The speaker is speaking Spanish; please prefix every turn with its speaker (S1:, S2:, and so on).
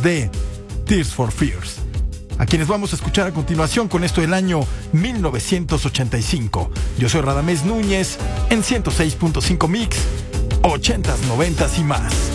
S1: amigos de Tears for Fears, a quienes vamos a escuchar a continuación con esto del año 1985. Yo soy Radamés Núñez en 106.5 Mix, 80s, 90s y más.